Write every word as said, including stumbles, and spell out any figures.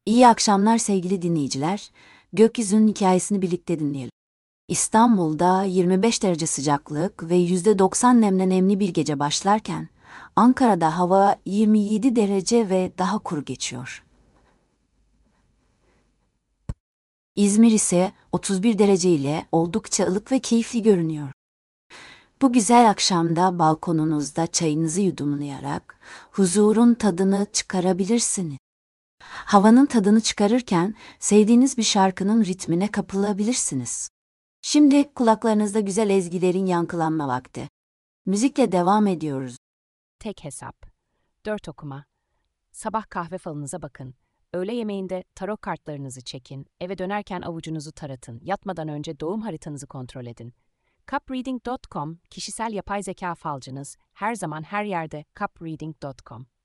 İyi akşamlar sevgili dinleyiciler. Gökyüzünün hikayesini birlikte dinleyelim. İstanbul'da yirmi beş derece sıcaklık ve yüzde doksan nemle nemli bir gece başlarken, Ankara'da hava yirmi yedi derece ve daha kuru geçiyor. İzmir ise otuz bir derece ile oldukça ılık ve keyifli görünüyor. Bu güzel akşamda balkonunuzda çayınızı yudumlayarak huzurun tadını çıkarabilirsiniz. Havanın tadını çıkarırken sevdiğiniz bir şarkının ritmine kapılabilirsiniz. Şimdi kulaklarınızda güzel ezgilerin yankılanma vakti. Müzikle devam ediyoruz. Tek hesap. Dört okuma. Sabah kahve falınıza bakın. Öğle yemeğinde tarot kartlarınızı çekin. Eve dönerken avucunuzu taratın. Yatmadan önce doğum haritanızı kontrol edin. cupreading nokta com kişisel yapay zeka falcınız. Her zaman her yerde cupreading nokta com.